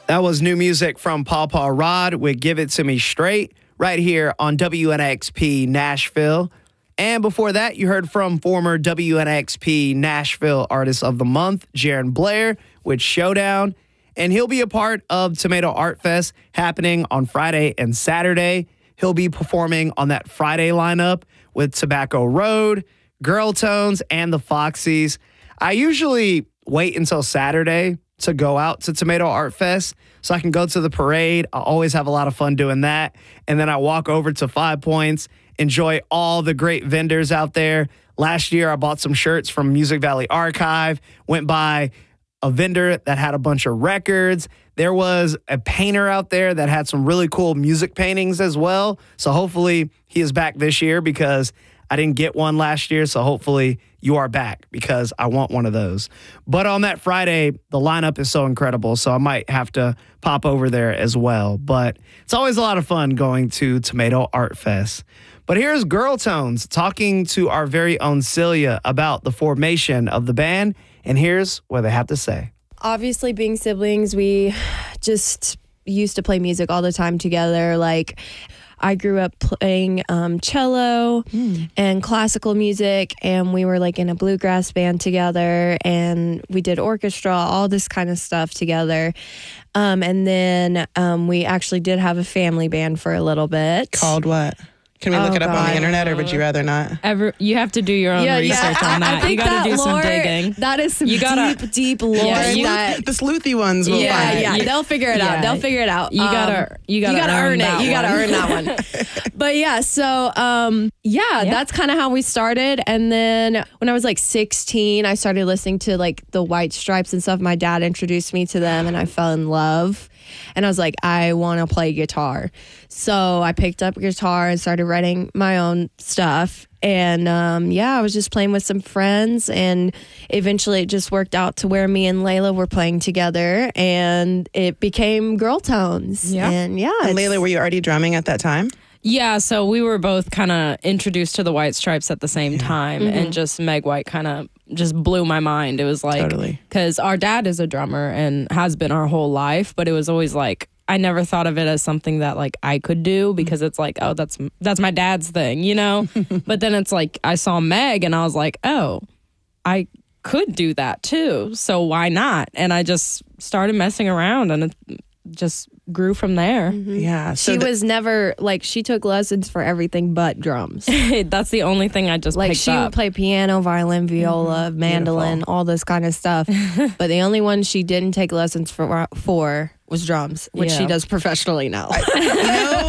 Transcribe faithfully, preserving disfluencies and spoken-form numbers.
That was new music from Paw Paw Rod with Give It To Me Straight right here on W N X P Nashville. And before that, you heard from former W N X P Nashville Artist of the Month, Jaron Blair, with Showdown. And he'll be a part of Tomato Art Fest happening on Friday and Saturday. He'll be performing on that Friday lineup with Tobacco Road, Girl Tones, and the Foxies. I usually wait until Saturday to go out to Tomato Art Fest so I can go to the parade. I always have a lot of fun doing that. And then I walk over to Five Points, enjoy all the great vendors out there. Last year, I bought some shirts from Music Valley Archive, went by a vendor that had a bunch of records. There was a painter out there that had some really cool music paintings as well. So hopefully he is back this year because I didn't get one last year. So hopefully you are back because I want one of those. But on that Friday, the lineup is so incredible. So I might have to pop over there as well. But it's always a lot of fun going to Tomato Art Fest. But here's Girl Tones talking to our very own Celia about the formation of the band. And here's what they have to say. Obviously, being siblings, we just used to play music all the time together. Like, I grew up playing um, cello mm. and classical music, and we were like in a bluegrass band together, and we did orchestra, all this kind of stuff together. Um, and then um, we actually did have a family band for a little bit. Called what? Can we Oh, look it up on God. the internet, or would you rather not? Ever, you have to do your own Yeah, research yeah. on I- I that. think You got that to do some lore- digging. That is some You gotta- deep, deep lore. Yeah, you- that, The sleuthy ones will yeah, find it. yeah, You- they'll figure it out. yeah. They'll figure it out. You gotta- you gotta earn, earn it. that You gotta one. earn that one. But yeah, so um, yeah, Yeah. that's kind of how we started. And then when I was like sixteen, I started listening to like the White Stripes and stuff. My dad introduced me to them, and I fell in love. And I was like, I want to play guitar. So I picked up a guitar and started writing my own stuff. And um, yeah, I was just playing with some friends. And eventually it just worked out to where me and Layla were playing together. And it became Girl Tones. Yeah. And yeah. And it's- Layla, were you already drumming at that time? Yeah, so we were both kind of introduced to the White Stripes at the same time, Mm-hmm. and just Meg White kind of just blew my mind. It was like, Totally. because our dad is a drummer and has been our whole life, but it was always like, I never thought of it as something that like I could do because it's like, oh, that's that's my dad's thing, you know? But then it's like, I saw Meg and I was like, oh, I could do that too. So why not? And I just started messing around, and it just grew from there. Yeah. So she the- was never like, she took lessons for everything but drums. That's the only thing I just Like picked she up. would play piano, violin, viola, mandolin, all this kind of stuff. But the only one she didn't take lessons for for was drums, which she Yeah. does professionally now. you know,